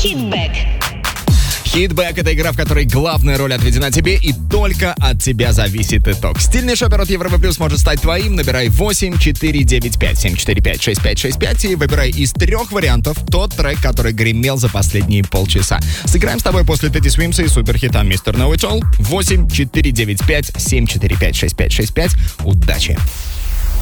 Хитбэк. Хитбэк — это игра, в которой главная роль отведена тебе, и только от тебя зависит итог. Стильный шопер от Европы Плюс может стать твоим. Набирай 8-495-745-6565 и выбирай из 3 вариантов тот трек, который гремел за последние полчаса. Сыграем с тобой после Тедди Свимса и суперхита Mr. Know It All. 8-495-745-6565. Удачи!